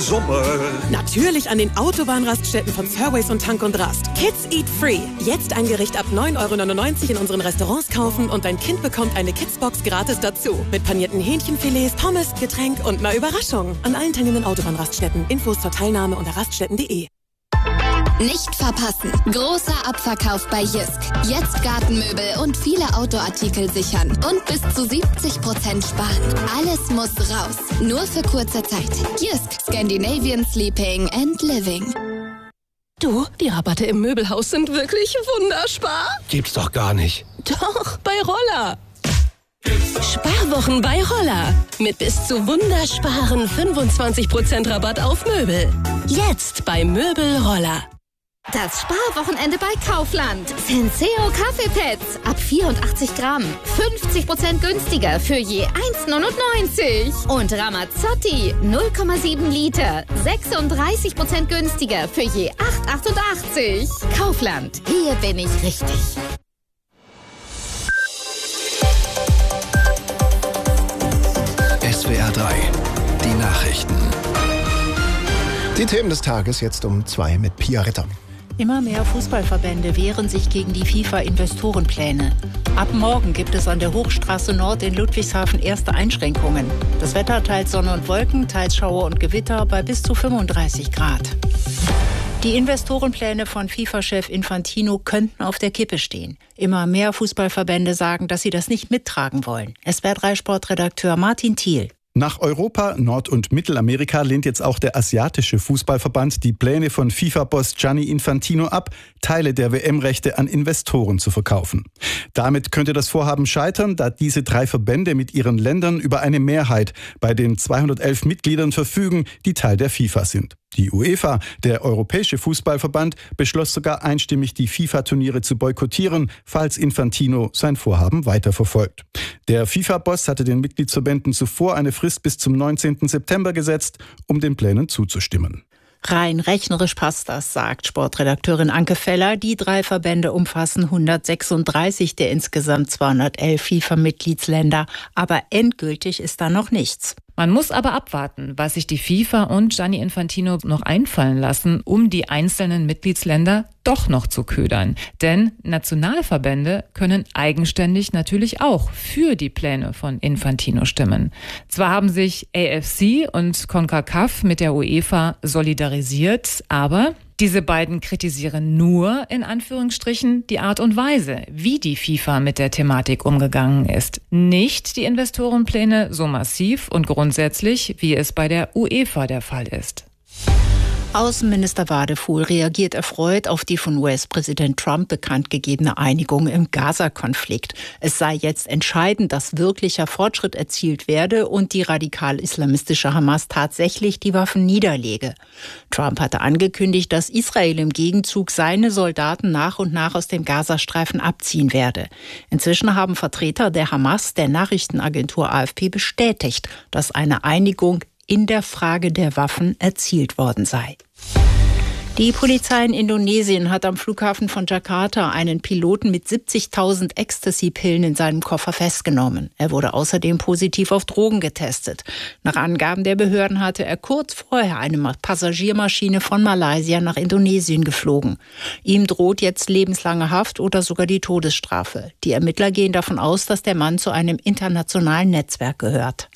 Sommer. Natürlich an den Autobahnraststätten von Fairways und Tank und Rast. Kids Eat Free. Jetzt ein Gericht ab 9,99 € in unseren Restaurants kaufen und dein Kind bekommt eine Kidsbox gratis dazu. Mit panierten Hähnchenfilets, Pommes, Getränk und einer Überraschung. An allen teilnehmenden Autobahnraststätten. Infos zur Teilnahme unter raststätten.de. Nicht verpassen. Großer Abverkauf bei Jysk. Jetzt Gartenmöbel und viele Autoartikel sichern. Und bis zu 70% sparen. Alles muss raus. Nur für kurze Zeit. Jysk. Scandinavian Sleeping and Living. Du, die Rabatte im Möbelhaus sind wirklich wunderbar. Gibt's doch gar nicht. Doch, bei Roller. Sparwochen bei Roller. Mit bis zu wundersparen 25% Rabatt auf Möbel. Jetzt bei Möbel Roller. Das Sparwochenende bei Kaufland. Senseo Kaffeepads ab 84 Gramm. 50% günstiger für je 1,99. Und Ramazzotti 0,7 Liter. 36% günstiger für je 8,88. Kaufland. Hier bin ich richtig. SWR 3. Die Nachrichten. Die Themen des Tages jetzt um 2 mit Pia Ritter. Immer mehr Fußballverbände wehren sich gegen die FIFA-Investorenpläne. Ab morgen gibt es an der Hochstraße Nord in Ludwigshafen erste Einschränkungen. Das Wetter teils Sonne und Wolken, teils Schauer und Gewitter bei bis zu 35 Grad. Die Investorenpläne von FIFA-Chef Infantino könnten auf der Kippe stehen. Immer mehr Fußballverbände sagen, dass sie das nicht mittragen wollen. SWR3-Sportredakteur Martin Thiel. Nach Europa, Nord- und Mittelamerika lehnt jetzt auch der asiatische Fußballverband die Pläne von FIFA-Boss Gianni Infantino ab, Teile der WM-Rechte an Investoren zu verkaufen. Damit könnte das Vorhaben scheitern, da diese 3 Verbände mit ihren Ländern über eine Mehrheit bei den 211 Mitgliedern verfügen, die Teil der FIFA sind. Die UEFA, der Europäische Fußballverband, beschloss sogar einstimmig, die FIFA-Turniere zu boykottieren, falls Infantino sein Vorhaben weiterverfolgt. Der FIFA-Boss hatte den Mitgliedsverbänden zuvor eine Frist bis zum 19. September gesetzt, um den Plänen zuzustimmen. Rein rechnerisch passt das, sagt Sportredakteurin Anke Feller. Die 3 Verbände umfassen 136 der insgesamt 211 FIFA-Mitgliedsländer. Aber endgültig ist da noch nichts. Man muss aber abwarten, was sich die FIFA und Gianni Infantino noch einfallen lassen, um die einzelnen Mitgliedsländer doch noch zu ködern. Denn Nationalverbände können eigenständig natürlich auch für die Pläne von Infantino stimmen. Zwar haben sich AFC und CONCACAF mit der UEFA solidarisiert, aber diese beiden kritisieren nur, in Anführungsstrichen, die Art und Weise, wie die FIFA mit der Thematik umgegangen ist. Nicht die Investorenpläne so massiv und grundsätzlich, wie es bei der UEFA der Fall ist. Außenminister Wadefuhl reagiert erfreut auf die von US-Präsident Trump bekannt gegebene Einigung im Gaza-Konflikt. Es sei jetzt entscheidend, dass wirklicher Fortschritt erzielt werde und die radikal-islamistische Hamas tatsächlich die Waffen niederlege. Trump hatte angekündigt, dass Israel im Gegenzug seine Soldaten nach und nach aus dem Gazastreifen abziehen werde. Inzwischen haben Vertreter der Hamas der Nachrichtenagentur AFP bestätigt, dass eine Einigung in der Frage der Waffen erzielt worden sei. Die Polizei in Indonesien hat am Flughafen von Jakarta einen Piloten mit 70.000 Ecstasy-Pillen in seinem Koffer festgenommen. Er wurde außerdem positiv auf Drogen getestet. Nach Angaben der Behörden hatte er kurz vorher eine Passagiermaschine von Malaysia nach Indonesien geflogen. Ihm droht jetzt lebenslange Haft oder sogar die Todesstrafe. Die Ermittler gehen davon aus, dass der Mann zu einem internationalen Netzwerk gehört.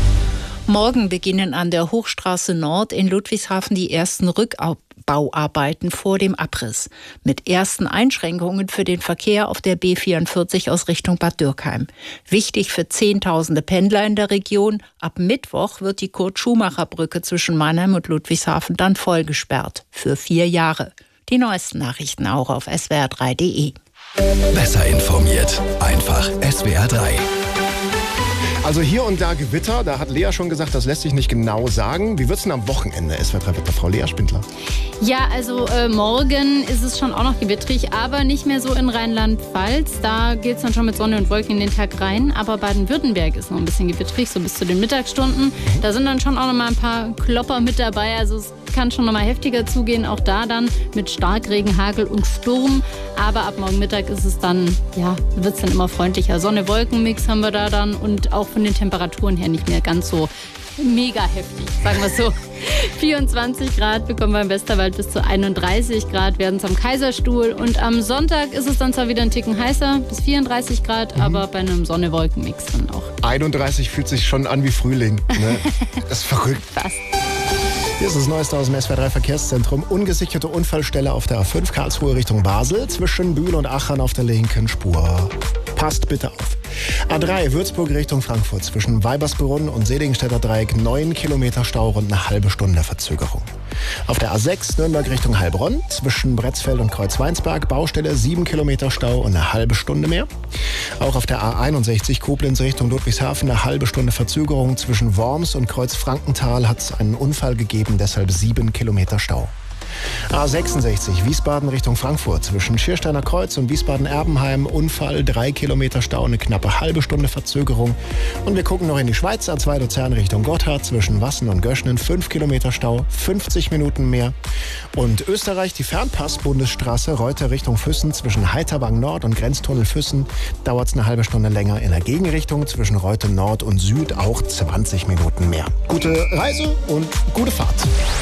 Morgen beginnen an der Hochstraße Nord in Ludwigshafen die ersten Rückbauarbeiten vor dem Abriss. Mit ersten Einschränkungen für den Verkehr auf der B44 aus Richtung Bad Dürkheim. Wichtig für Zehntausende Pendler in der Region. Ab Mittwoch wird die Kurt-Schumacher-Brücke zwischen Mannheim und Ludwigshafen dann voll gesperrt. Für 4 Jahre. Die neuesten Nachrichten auch auf swr3.de. Besser informiert. Einfach SWR 3. Also hier und da Gewitter, da hat Lea schon gesagt, das lässt sich nicht genau sagen. Wie wird es denn am Wochenende, SWR3-Wetterfrau Lea Spindler? Ja, also morgen ist es schon auch noch gewittrig, aber nicht mehr so in Rheinland-Pfalz. Da geht es dann schon mit Sonne und Wolken in den Tag rein. Aber Baden-Württemberg ist noch ein bisschen gewittrig, so bis zu den Mittagsstunden. Da sind dann schon auch noch mal ein paar Klopper mit dabei. Also es kann schon noch mal heftiger zugehen, auch da dann mit Starkregen, Hagel und Sturm. Aber ab morgen Mittag ist es dann, ja, wird es dann immer freundlicher. Sonne-Wolken-Mix haben wir da dann und auch von den Temperaturen her nicht mehr ganz so mega heftig, sagen wir so. 24 Grad bekommen wir im Westerwald, bis zu 31 Grad werden es am Kaiserstuhl. Und am Sonntag ist es dann zwar wieder ein Ticken heißer, bis 34 Grad, aber bei einem Sonne-Wolken-Mix dann auch. 31 fühlt sich schon an wie Frühling. Ne? Das ist verrückt. Fast. Hier ist das Neueste aus dem SWR3 Verkehrszentrum. Ungesicherte Unfallstelle auf der A5 Karlsruhe Richtung Basel zwischen Bühl und Aachen auf der linken Spur. Passt bitte auf. A3 Würzburg Richtung Frankfurt zwischen Weibersbrunn und Seligenstädter Dreieck 9 Kilometer Stau und eine halbe Stunde Verzögerung. Auf der A6 Nürnberg Richtung Heilbronn zwischen Bretzfeld und Kreuzweinsberg Baustelle 7 Kilometer Stau und eine halbe Stunde mehr. Auch auf der A61 Koblenz Richtung Ludwigshafen eine halbe Stunde Verzögerung zwischen Worms und Kreuzfrankenthal hat es einen Unfall gegeben, deshalb 7 Kilometer Stau. A66 Wiesbaden Richtung Frankfurt zwischen Schiersteiner Kreuz und Wiesbaden-Erbenheim Unfall, 3 Kilometer Stau, eine knappe halbe Stunde Verzögerung. Und wir gucken noch in die Schweiz, A2 Luzern Richtung Gotthard zwischen Wassen und Göschnen 5 Kilometer Stau, 50 Minuten mehr. Und Österreich die Fernpass-Bundesstraße Reuter Richtung Füssen zwischen Heiterwang Nord und Grenztunnel Füssen dauert es eine halbe Stunde länger. In der Gegenrichtung zwischen Reuter Nord und Süd auch 20 Minuten mehr. Gute Reise und gute Fahrt.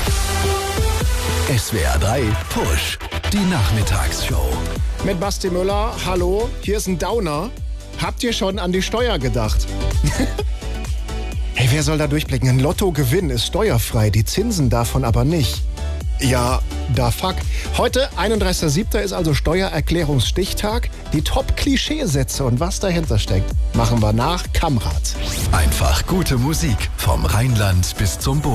SWR3 Push, die Nachmittagsshow. Mit Basti Müller, hallo, hier ist ein Downer. Habt ihr schon an die Steuer gedacht? Hey, wer soll da durchblicken? Ein Lottogewinn ist steuerfrei, die Zinsen davon aber nicht. Ja, da fuck. Heute, 31.07. ist also Steuererklärungsstichtag. Die Top-Klischeesätze und was dahinter steckt, machen wir nach Kamrat. Einfach gute Musik vom Rheinland bis zum Bodensee.